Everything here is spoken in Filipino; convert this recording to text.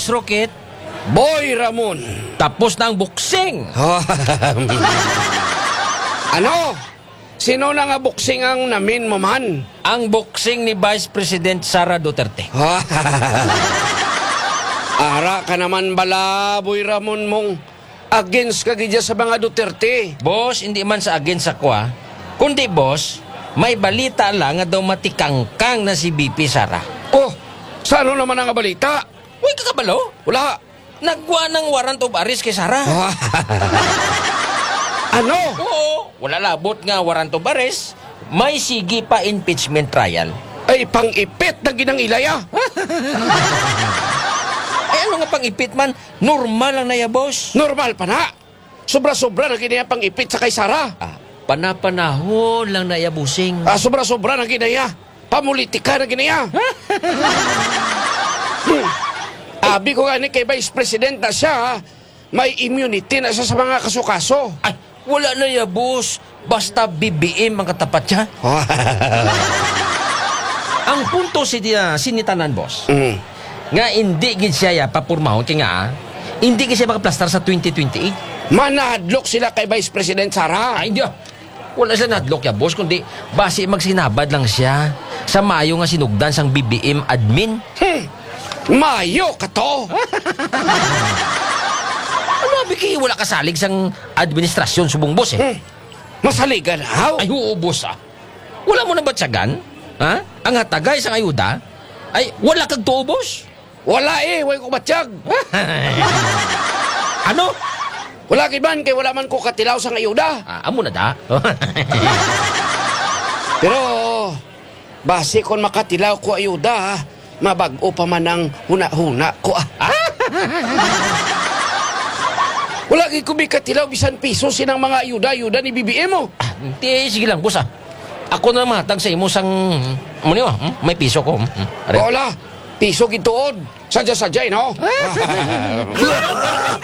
Rocket. Boy Ramon. Tapos na ang boxing. Ano? Sino na nga boxing ang namin mo man? Ang boxing ni Vice President Sara Duterte. Ara ka naman bala, Boy Ramon mong against ka gidya sa mga Duterte. Boss, hindi man sa against ako kundi boss, may balita lang nga daw matikangkang na si BP Sara. Oh, sa ano naman ang balita? Uy, kakabalo? Wala. Nagwa ng warrant of arrest kay Sara. Ano? Oo, wala labot nga warrant of arrest. May sige pa impeachment trial. Ay, pang-ipit na ginang ilaya. Ay, ano nga pang-ipit man? Normal lang na ya, boss. Normal pa na. Sobra-sobra na ginaya pang-ipit sa kay Sara. Panapanahon lang na ya, busing. Sobra-sobra na ginaya. Pamulitika na ginaya. Abi ko gani kay Vice President na siya, may immunity na siya sa mga kaso-kaso. Ay, wala na ya, boss. Basta BBM ang katapat siya. Ang punto sinitanan, boss. Nga hindi gid siya papurmahon kaya nga, hindi gid siya makaplastar sa 2028. Manadlok sila kay Vice President Sara. Ay, hindi. Wala siya nadlok ya, boss, kundi base magsinabad lang siya sa mayo nga sinugdan sang BBM admin. Mayo ka to. Ano, Biki, wala kasalig sang administrasyon subong, boss Masaligan haw. Ay, oo, boss Wala mo na batsagan? Ha? Ang hatagay sang ayuda? Ay, wala kag tuo, boss? Wala way ko matiyag. Ano? Wala kiban kay wala man ko katilaw sa ayuda. Amo na da. Pero base kon makatilaw ko ayuda, mabag-o pa man ang huna-huna ko Wala gid ko katilaw bisan piso sinang mga ayuda ni BBM mo. Hindi, sige lang, boss Ako na matag sa imo sang may piso ko. Wala, piso gituod. Sadya-sadya, no?